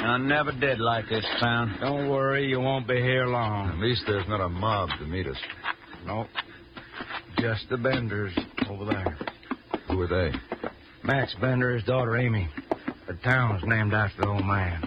I never did like this town. Don't worry, you won't be here long. At least there's not a mob to meet us. Nope. Just the Benders over there. Who are they? Max Bender, his daughter Amy. The town's named after the old man.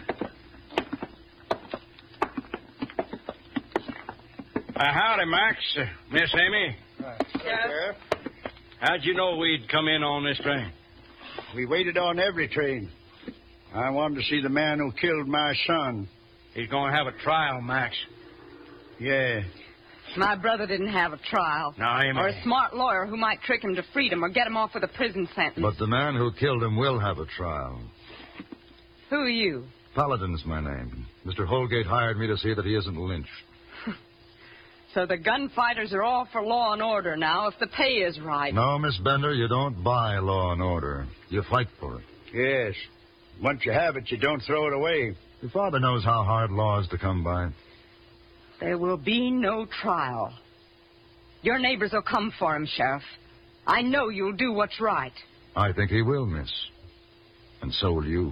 Howdy, Max. Miss Amy. Yes? How'd you know we'd come in on this train? We waited on every train. I wanted to see the man who killed my son. He's going to have a trial, Max. Yeah. My brother didn't have a trial. Now, Amy. Or a smart lawyer who might trick him to freedom or get him off with a prison sentence. But the man who killed him will have a trial. Who are you? Paladin's my name. Mr. Holgate hired me to see that he isn't lynched. So the gunfighters are all for law and order now, if the pay is right. No, Miss Bender, you don't buy law and order. You fight for it. Yes. Once you have it, you don't throw it away. Your father knows how hard law is to come by. There will be no trial. Your neighbors will come for him, Sheriff. I know you'll do what's right. I think he will, miss. And so will you.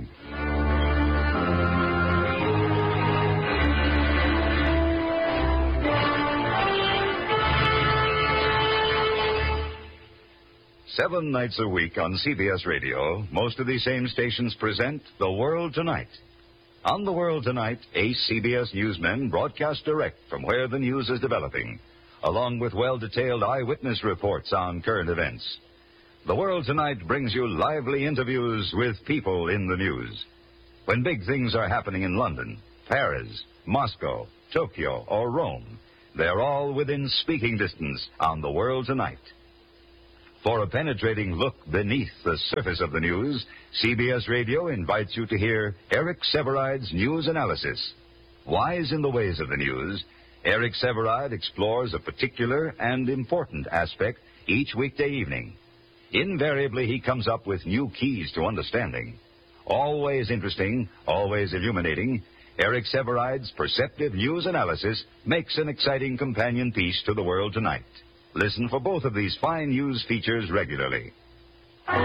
Seven nights a week on CBS Radio, most of these same stations present The World Tonight. On The World Tonight, ace CBS newsmen broadcast direct from where the news is developing, along with well-detailed eyewitness reports on current events. The World Tonight brings you lively interviews with people in the news. When big things are happening in London, Paris, Moscow, Tokyo, or Rome, they're all within speaking distance on The World Tonight. For a penetrating look beneath the surface of the news, CBS Radio invites you to hear Eric Severide's news analysis. Wise in the ways of the news, Eric Severide explores a particular and important aspect each weekday evening. Invariably, he comes up with new keys to understanding. Always interesting, always illuminating, Eric Severide's perceptive news analysis makes an exciting companion piece to The World Tonight. Listen for both of these fine news features regularly.